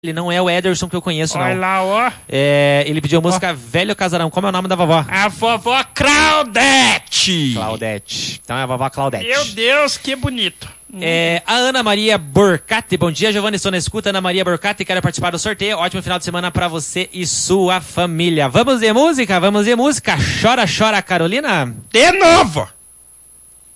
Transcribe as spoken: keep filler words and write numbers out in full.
Ele não é o Ederson que eu conheço, não. Olha lá, ó. É, ele pediu a música Velho Casarão. Como é o nome da vovó? A vovó Claudete. Claudete. Então é a vovó Claudete. Meu Deus, que bonito. É, a Ana Maria Borcati. Bom dia, Giovanni. Estou na escuta. Ana Maria Borcati. Quero participar do sorteio. Ótimo final de semana pra você e sua família. Vamos de música? Vamos de música. Chora, chora, Carolina? De novo.